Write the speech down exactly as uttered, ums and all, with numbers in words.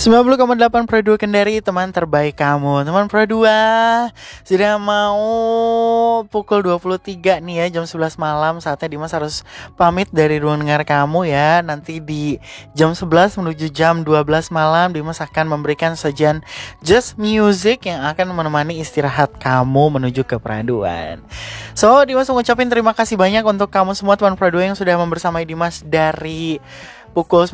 sembilan puluh koma delapan Pro dua Kendari, teman terbaik kamu. Teman Pro dua, sudah mau pukul dua puluh tiga nih ya, jam sebelas malam. Saatnya Dimas harus pamit dari ruang dengar kamu ya. Nanti di jam sebelas menuju jam dua belas malam, Dimas akan memberikan sajian Just Music yang akan menemani istirahat kamu menuju ke peraduan. So, Dimas mengucapkan terima kasih banyak untuk kamu semua teman Pro dua yang sudah membersamai Dimas dari pukul